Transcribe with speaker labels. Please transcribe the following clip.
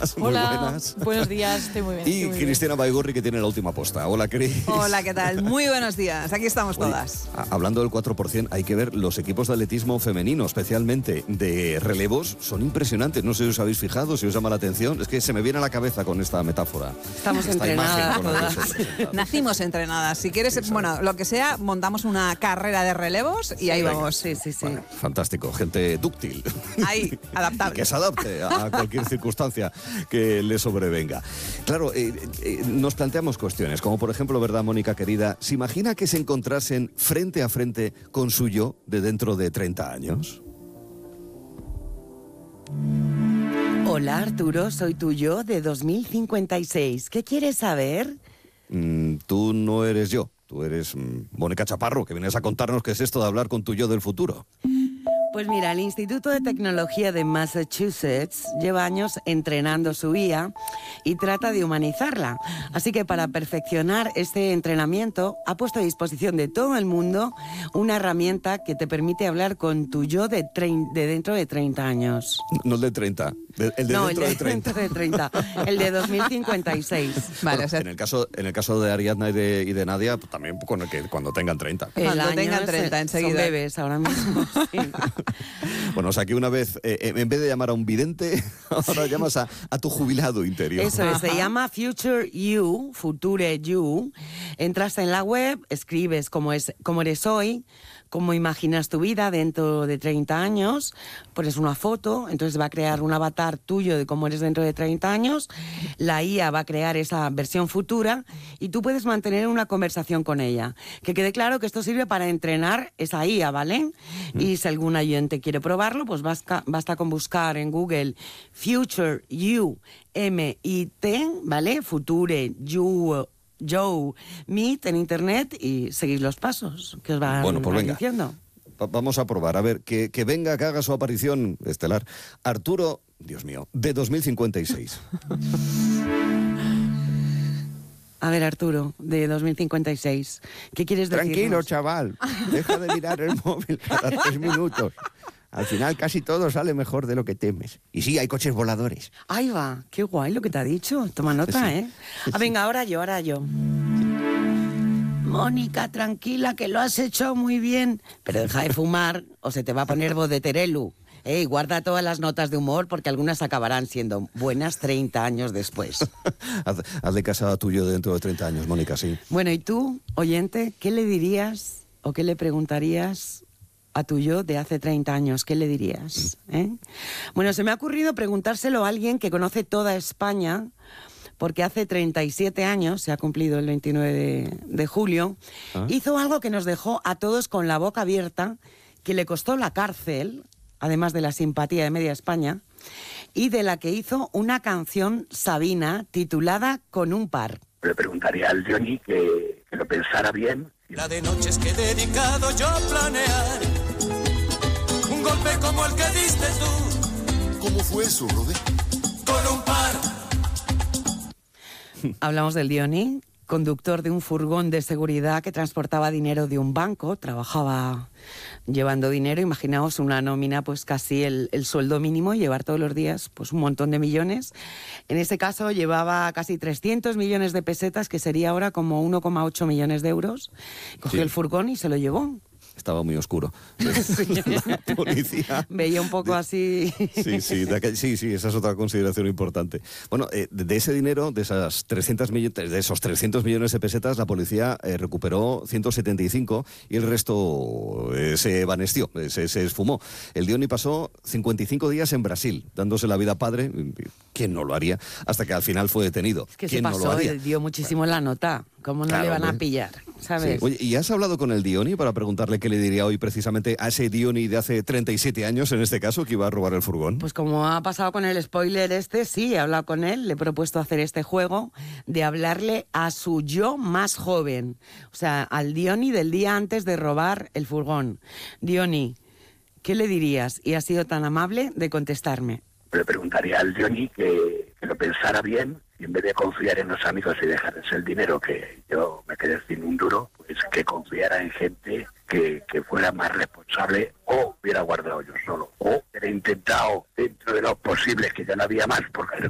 Speaker 1: Muy
Speaker 2: Hola,
Speaker 1: buenas.
Speaker 2: buenos días, estoy muy bien.
Speaker 1: Y
Speaker 2: muy
Speaker 1: Cristina Baigorri, que tiene la última posta. Hola, Cris.
Speaker 3: Hola, ¿qué tal? Muy buenos días, aquí estamos todas.
Speaker 1: Hablando del 4%, hay que ver los equipos de atletismo femenino, especialmente de relevos, son impresionantes. No sé si os habéis fijado, si os llama la atención. Es que se me viene a la cabeza con esta metáfora.
Speaker 3: Estamos
Speaker 1: Esta
Speaker 3: entrenadas
Speaker 1: imagen con la que
Speaker 3: todas.
Speaker 1: os he presentado.
Speaker 3: Nacimos entrenadas. Si quieres,
Speaker 1: Sí,
Speaker 3: bueno, lo que sea, montamos una carrera de relevos y ahí
Speaker 1: Venga.
Speaker 3: vamos. Sí, sí, sí.
Speaker 1: Bueno, fantástico, gente dúctil.
Speaker 3: Ahí, adaptable.
Speaker 1: Que se adapte a cualquier circunstancia que le sobrevenga. Claro, nos planteamos cuestiones, como por ejemplo, ¿verdad, Mónica querida? ¿Se imagina que se encontrasen frente a frente con su yo de dentro de 30 años?
Speaker 4: Hola Arturo, soy tu yo de 2056. ¿Qué quieres saber?
Speaker 1: Tú no eres yo, tú eres Mónica Chaparro, que vienes a contarnos qué es esto de hablar con tu yo del futuro.
Speaker 4: Pues mira, el Instituto de Tecnología de Massachusetts lleva años entrenando su IA y trata de humanizarla. Así que para perfeccionar este entrenamiento ha puesto a disposición de todo el mundo una herramienta que te permite hablar con tu yo de dentro de 30 años.
Speaker 1: No el de 30, el de
Speaker 4: No,
Speaker 1: dentro
Speaker 4: el
Speaker 1: de 30.
Speaker 4: dentro de 30, el de 2056.
Speaker 3: Vale,
Speaker 1: Bueno,
Speaker 3: o sea,
Speaker 1: en el caso de Ariadna y de Nadia, pues también cuando tengan 30.
Speaker 3: Cuando tengan 30
Speaker 4: son
Speaker 3: enseguida.
Speaker 4: bebés ahora mismo. Sí.
Speaker 1: Bueno, o sea que una vez, en vez de llamar a un vidente, ahora llamas a tu jubilado interior.
Speaker 4: Eso es, se llama Future You, Future You. Entras en la web, escribes cómo eres hoy, cómo imaginas tu vida dentro de 30 años, pones una foto, entonces va a crear un avatar tuyo de cómo eres dentro de 30 años, la IA va a crear esa versión futura y tú puedes mantener una conversación con ella. Que quede claro que esto sirve para entrenar esa IA, ¿vale? Y si algún oyente quiere probarlo, pues basta con buscar en Google Future You, M-I-T, ¿vale? Future You, Joe Meet en internet y seguís los pasos que os van diciendo.
Speaker 1: Vamos a probar. A ver, que venga, que haga su aparición estelar. Arturo, Dios mío, de 2056.
Speaker 4: A ver, Arturo, de 2056, ¿qué quieres decirnos?
Speaker 5: Tranquilo, chaval. Deja de mirar el móvil cada 3 minutos. Al final casi todo sale mejor de lo que temes. Y sí, hay coches voladores.
Speaker 4: Ahí va, qué guay lo que te ha dicho. Toma nota,
Speaker 1: Sí.
Speaker 4: ¿eh? Venga, ahora yo. Mónica, tranquila, que lo has hecho muy bien. Pero deja de fumar o se te va a poner voz de Terelu. Guarda todas las notas de humor porque algunas acabarán siendo buenas 30 años después.
Speaker 1: Hazle caso a tuyo dentro de 30 años, Mónica, sí.
Speaker 4: Bueno, ¿y tú, oyente, qué le dirías o qué le preguntarías a tu yo de hace 30 años? ¿Qué le dirías? Bueno, se me ha ocurrido preguntárselo a alguien que conoce toda España, porque hace 37 años, se ha cumplido el 29 de julio, hizo algo que nos dejó a todos con la boca abierta, que le costó la cárcel, además de la simpatía de media España, y de la que hizo una canción sabina titulada Con un par.
Speaker 6: Le preguntaría al Johnny que lo pensara bien.
Speaker 7: La de noches que he dedicado yo a planear un golpe como el que diste tú.
Speaker 8: ¿Cómo fue eso, Rode?
Speaker 7: Con un par.
Speaker 4: Hablamos del Diony, conductor de un furgón de seguridad que transportaba dinero de un banco, trabajaba llevando dinero, imaginaos una nómina, pues casi el sueldo mínimo, y llevar todos los días pues un montón de millones. En ese caso llevaba casi 300 millones de pesetas, que sería ahora como 1,8 millones de euros. Cogió el furgón y se lo llevó.
Speaker 1: Estaba muy oscuro. La policía.
Speaker 4: Veía un poco así.
Speaker 1: Sí, esa es otra consideración importante. Bueno, de ese dinero, de esos 300 millones de pesetas, la policía recuperó 175 y el resto se evanesció, se esfumó. El Diony pasó 55 días en Brasil, dándose la vida padre. ¿Quién no lo haría? Hasta que al final fue detenido.
Speaker 4: Es que se
Speaker 1: ¿Quién no lo
Speaker 4: pasó,
Speaker 1: haría?
Speaker 4: dio muchísimo la nota. ¿Cómo no
Speaker 1: Claro,
Speaker 4: le van a
Speaker 1: hombre.
Speaker 4: pillar? ¿Sabes?
Speaker 1: Sí. Oye, ¿y has hablado con el Diony para preguntarle qué le diría hoy precisamente a ese Diony de hace 37 años, en este caso, que iba a robar el furgón?
Speaker 4: Pues como ha pasado con el spoiler sí, he hablado con él, le he propuesto hacer este juego de hablarle a su yo más joven, o sea, al Diony del día antes de robar el furgón. Diony, ¿qué le dirías? Y ha sido tan amable de contestarme.
Speaker 6: Le preguntaría al Johnny que lo pensara bien y en vez de confiar en los amigos y dejarles el dinero, que yo me quedé sin un duro, pues que confiara en gente que fuera más responsable, o hubiera guardado yo solo, o hubiera intentado dentro de los posibles, que ya no había más, porque